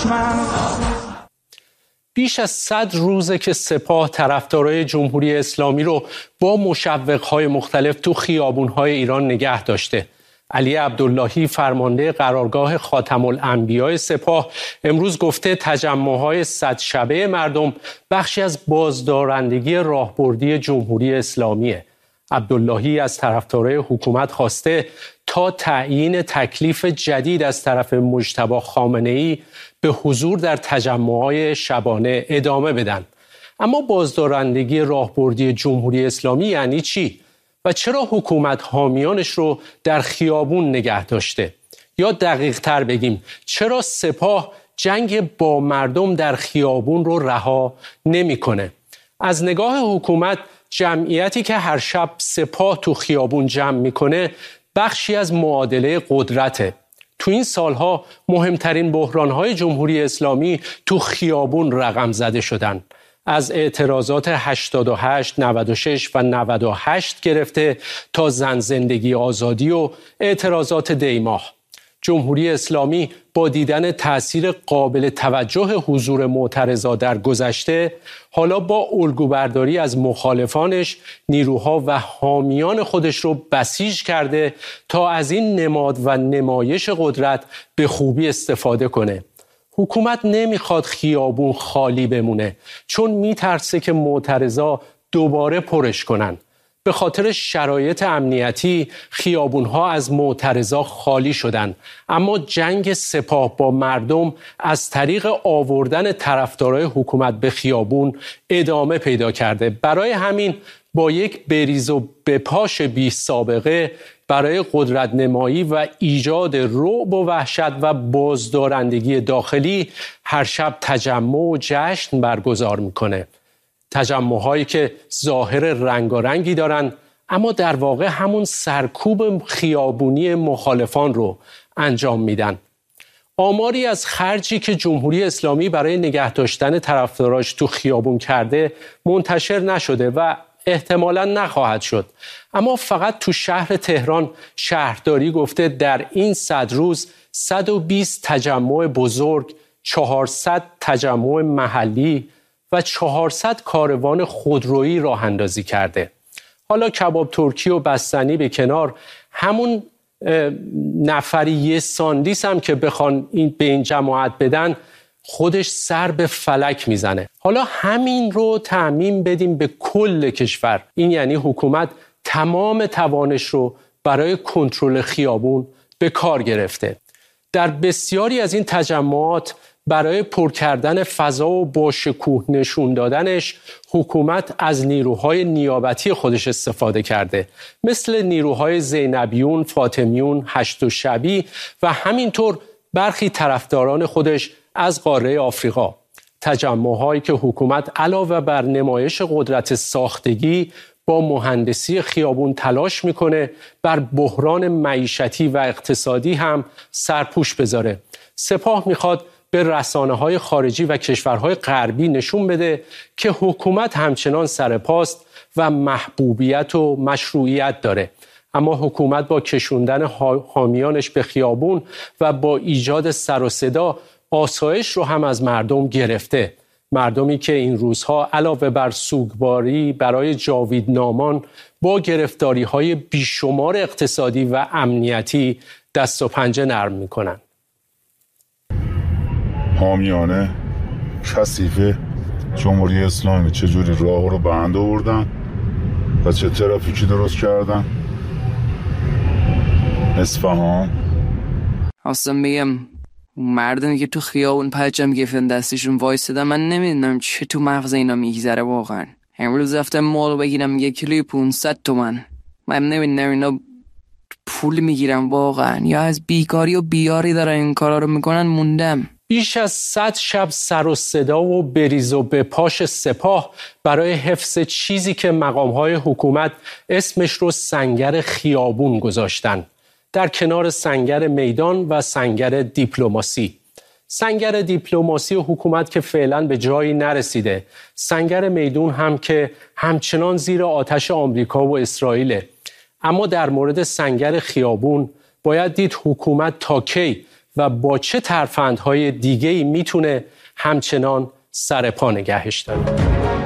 بیش از 100 روزه که سپاه طرفدارای جمهوری اسلامی رو با مشوق‌های مختلف تو خیابون‌های ایران نگه داشته. علی عبداللهی فرمانده قرارگاه خاتم الانبیاء سپاه امروز گفته تجمع‌های 100 شبه مردم بخشی از بازدارندگی راهبردی جمهوری اسلامیه. عبداللهی از طرفدارای حکومت خواسته تا تعیین تکلیف جدید از طرف مجتبی خامنه‌ای به حضور در تجمع‌های شبانه ادامه بدن. اما بازدارندگی راهبردی جمهوری اسلامی یعنی چی؟ و چرا حکومت حامیانش رو در خیابون نگه داشته؟ یا دقیق تر بگیم چرا سپاه جنگ با مردم در خیابون رو رها نمی‌کنه؟ از نگاه حکومت جمعیتی که هر شب سپاه تو خیابون جمع میکنه بخشی از معادله قدرته. تو این سالها مهمترین بحرانهای جمهوری اسلامی تو خیابون رقم زده شدن. از اعتراضات 88، 96 و 98 گرفته تا زن زندگی آزادی و اعتراضات دیماه. جمهوری اسلامی با دیدن تأثیر قابل توجه حضور معترضا در گذشته، حالا با الگوبرداری از مخالفانش نیروها و حامیان خودش رو بسیج کرده تا از این نماد و نمایش قدرت به خوبی استفاده کنه. حکومت نمیخواد خیابون خالی بمونه چون میترسه که معترضا دوباره پرش کنن. به خاطر شرایط امنیتی خیابون‌ها از معترضا خالی شدن، اما جنگ سپاه با مردم از طریق آوردن طرفدارای حکومت به خیابون ادامه پیدا کرده. برای همین با یک بریز و بپاش بی سابقه برای قدرت نمایی و ایجاد رعب و وحشت و بازدارندگی داخلی هر شب تجمع و جشن برگزار میکنه. تجمع‌هایی که ظاهر رنگارنگی دارن اما در واقع همون سرکوب خیابونی مخالفان رو انجام میدن. آماری از خرجی که جمهوری اسلامی برای نگه داشتن طرفداراش تو خیابون کرده منتشر نشده و احتمالاً نخواهد شد. اما فقط تو شهر تهران شهرداری گفته در این 100 روز 120 تجمع بزرگ، 400 تجمع محلی و 400 کاروان خودرویی راه اندازی کرده. حالا کباب ترکی و بستنی به کنار، همون نفری یه ساندیس هم که بخوان به این جماعت بدن خودش سر به فلک میزنه. حالا همین رو تعمیم بدیم به کل کشور. این یعنی حکومت تمام توانش رو برای کنترل خیابون به کار گرفته. در بسیاری از این تجمعات برای پر کردن فضا و با شکوه نشون دادنش حکومت از نیروهای نیابتی خودش استفاده کرده، مثل نیروهای زینبیون، فاطمیون، هشت و شبی و همینطور برخی طرفداران خودش از قاره آفریقا. تجمع‌هایی که حکومت علاوه بر نمایش قدرت ساختگی با مهندسی خیابون تلاش میکنه بر بحران معیشتی و اقتصادی هم سرپوش بذاره. سپاه میخواد به رسانه‌های خارجی و کشورهای غربی نشون بده که حکومت همچنان سرپاست و محبوبیت و مشروعیت داره. اما حکومت با کشوندن حامیانش به خیابون و با ایجاد سر و صدا آسایش رو هم از مردم گرفته. مردمی که این روزها علاوه بر سوگواری برای جاویدنامان با گرفتاری‌های بیشمار اقتصادی و امنیتی دست و پنجه نرم می‌کنن. حامیانه کثیف جمهوری اسلامی چجوری راه رو بند آوردن و چه ترافیکی درست کردن. اصفهان اصلا بگم مردمی که تو خیابون پرچم گرفتن دستشون وایسادن، من نمیدونم چه تو مغز اینا میگذره واقعا. امروز رفتم مال بگیرم 1 کیلوی 500 تومن. من نمیدونم اینا پول میگیرن واقعا یا از بیکاری و بیاری دارن این کارا رو میکنن. موندم. بیش از 100 شب سر و صدا و بریز و به پاش سپاه برای حفظ چیزی که مقام‌های حکومت اسمش رو سنگر خیابون گذاشتن، در کنار سنگر میدان و سنگر دیپلماسی. سنگر دیپلماسی حکومت که فعلا به جایی نرسیده، سنگر میدان هم که همچنان زیر آتش آمریکا و اسرائیل. اما در مورد سنگر خیابون باید دید حکومت تا کی و با چه ترفندهای دیگه‌ای میتونه همچنان سر پا نگهش داره.